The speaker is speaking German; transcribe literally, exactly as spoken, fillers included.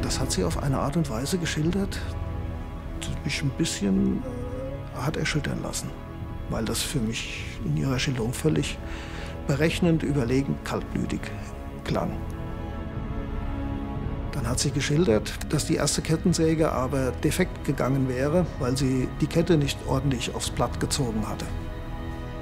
das hat sie auf eine Art und Weise geschildert, die mich ein bisschen hat erschüttern lassen, weil das für mich in ihrer Schilderung völlig berechnend, überlegend, kaltblütig klang. Dann hat sie geschildert, dass die erste Kettensäge aber defekt gegangen wäre, weil sie die Kette nicht ordentlich aufs Blatt gezogen hatte.